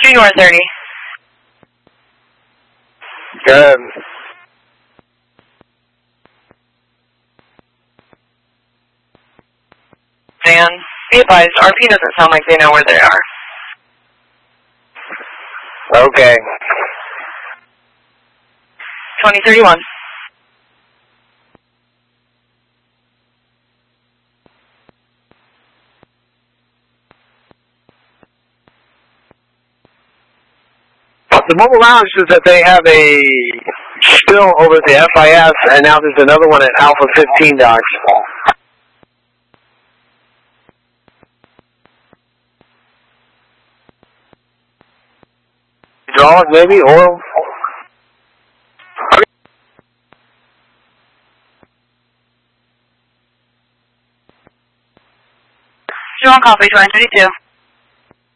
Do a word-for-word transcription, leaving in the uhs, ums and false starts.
Two north thirty. Good. Dan, be advised, R P doesn't sound like they know where they are. Okay. twenty thirty-one. The mobile lounge says that they have a spill over at the F I S, and now there's another one at Alpha fifteen docks. Hydraulic, maybe? Oil? two one copy, twenty thirty-two.